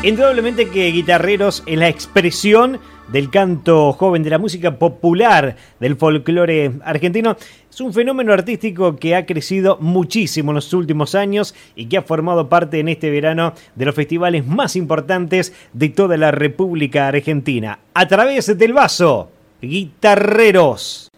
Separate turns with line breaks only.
Indudablemente que Guitarreros es la expresión del canto joven, de la música popular, del folclore argentino. Es un fenómeno artístico que ha crecido muchísimo en los últimos años y que ha formado parte en este verano de los festivales más importantes de toda la República Argentina. A través del vaso, Guitarreros.